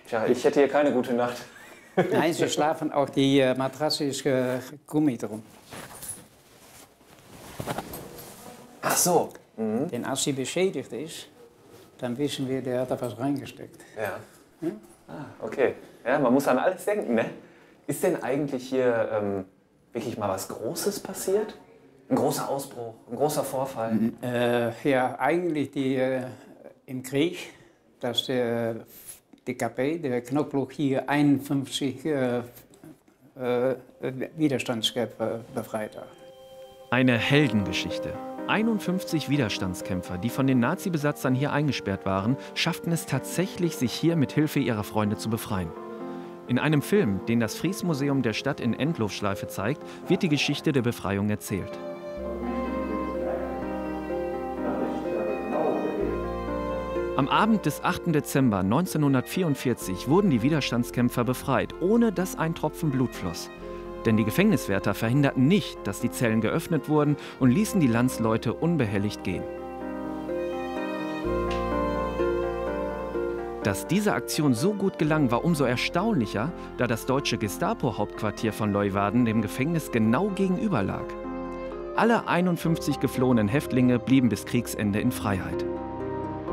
Tja, ich hätte hier keine gute Nacht. Nein, sie schlafen auch, die Matratze ist Gummi drum. Ach so. Denn als sie beschädigt ist, dann wissen wir, der hat da was reingesteckt. Ja. Ah, okay. Ja, man muss an alles denken, ne? Ist denn eigentlich hier wirklich mal was Großes passiert? Ein großer Ausbruch, ein großer Vorfall? Ja, eigentlich im Krieg, dass der DKP, der Knochenblock hier 51 Widerstandskämpfer befreit hat. Eine Heldengeschichte. 51 Widerstandskämpfer, die von den Nazi-Besatzern hier eingesperrt waren, schafften es tatsächlich, sich hier mit Hilfe ihrer Freunde zu befreien. In einem Film, den das Friesmuseum der Stadt in Endlosschleife zeigt, wird die Geschichte der Befreiung erzählt. Am Abend des 8. Dezember 1944 wurden die Widerstandskämpfer befreit, ohne dass ein Tropfen Blut floss. Denn die Gefängniswärter verhinderten nicht, dass die Zellen geöffnet wurden und ließen die Landsleute unbehelligt gehen. Dass diese Aktion so gut gelang, war umso erstaunlicher, da das deutsche Gestapo-Hauptquartier von Leeuwarden dem Gefängnis genau gegenüber lag. Alle 51 geflohenen Häftlinge blieben bis Kriegsende in Freiheit.